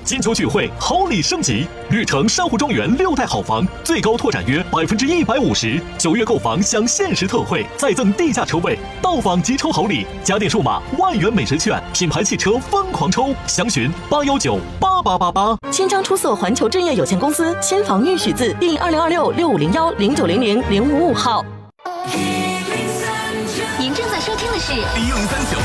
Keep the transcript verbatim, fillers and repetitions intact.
金秋聚会，好礼升级，绿城珊瑚庄园六代好房，最高拓展约百分之一百五十，九月购房享限时特惠，再赠地价车位，到访即抽好礼，家电数码万元美食券，品牌汽车疯狂抽，详询八幺九八八八八。 千张出色环球置业有限公司千房玉许字第二零二六六五零幺零九零零零五五号。 您正在收听的是一零三九